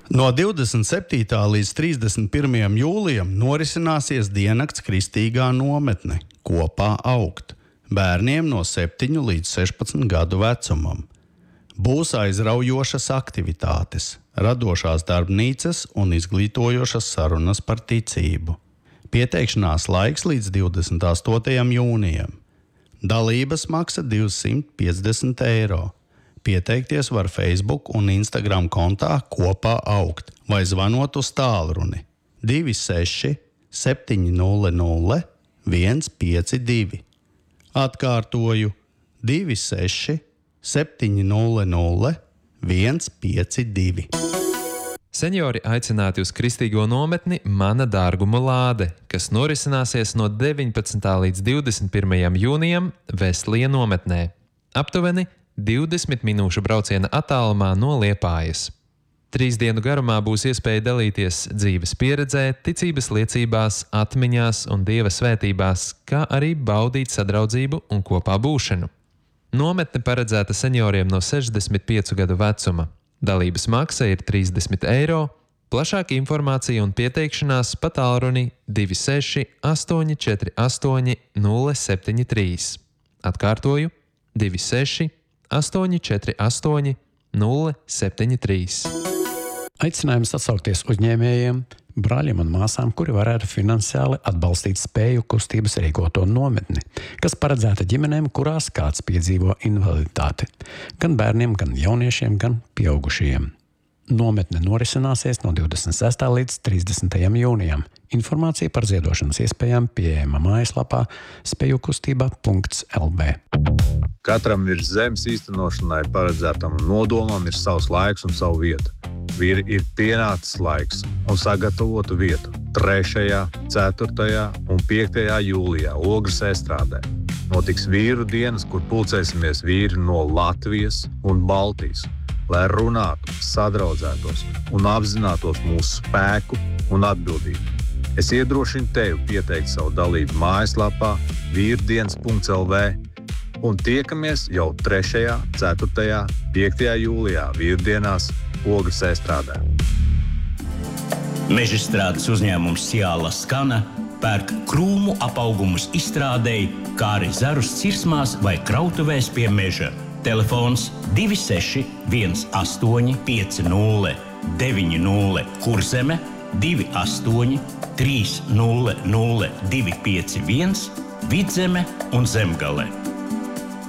No 27. līdz 31. jūlijam norisināsies diennakts kristīgā nometne Kopā augt bērniem no 7 līdz 16 gadu vecumam. Būs aizraujošas aktivitātes, radošās darbnīcas un izglītojošas sarunas par ticību. Pieteikšanās laiks līdz 28. jūnijam. Dalības maksa 250 €. Pieteikties var Facebook un Instagram kontā Kopā augt vai zvanot uz tālruni 26 700 152. Atkārtoju 26 700 152. Seniori aicināti uz kristīgo nometni Mana dārguma lāde, kas norisināsies no 19. līdz 21. jūnijam Veslija nometnē. Aptuveni 20 minūšu brauciena attālumā no Liepājas. 3 dienu garumā būs iespēja dalīties dzīves pieredzē, ticības liecībās, atmiņās un Dieva svētībās, kā arī baudīt sadraudzību un kopā būšanu. Nometne paredzēta senioriem no 65 gadu vecuma. Dalības maksa ir 30 €. Plašāka informācija un pieteikšanās pa tālruni 26 848 073. Atkārtoju 26 848 073. Aicinājums atsaukties uzņēmējiem, brāļiem un māsām, kuri varētu finansiāli atbalstīt spēju kustības rīkoto nometni, kas paredzēta ģimenēm, kurās kāds piedzīvo invaliditāti. Gan bērniem, gan jauniešiem, gan pieaugušajiem. Nometne norisināsies no 26. līdz 30. jūnijam. Informācija par ziedošanas iespējām pieejama mājaslapā spējukustība.lv. Katram virs zemes īstenošanai paredzētam nodomam ir savs laiks un savu vietu. Ir pienācis laiks un sagatavotu vietu 3., 4. un 5. jūlijā Ogres estrādē. Notiks vīru dienas, kur pulcēsimies vīri no Latvijas un Baltijas, lai runātu, sadraudzētos un apzinātos mūsu spēku un atbildību. Es iedrošinu tevi pieteikt savu dalību mājaslapā virdienas.lv un tiekamies jau 3., 4., 5. jūlijā vīrdienās Ogres estrādē. Mežstrādes uzņēmums Ciāla Skana pērk krūmu apaugumus izstrādēji, kā arī zarus cirsmās vai krautuvēs pie meža. Telefons 26 18 50 90 Kurzeme 28 300 251 Vidzeme un Zemgale.